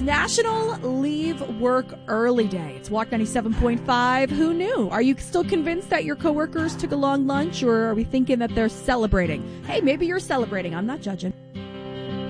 National Leave Work Early Day. It's Walk 97.5. Who knew? Are you still convinced that your coworkers took a long lunch, or are we thinking that they're celebrating? Hey, maybe you're celebrating. I'm not judging.